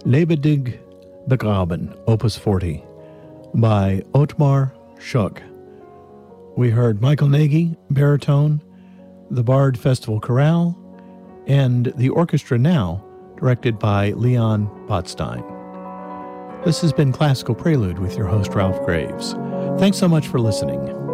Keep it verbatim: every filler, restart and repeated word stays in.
Lebendig begraben, Opus forty, by Otmar Schock. We heard Michael Nagy, baritone, the Bard Festival Chorale, and the Orchestra Now, directed by Leon Botstein. This has been Classical Prelude with your host, Ralph Graves. Thanks so much for listening.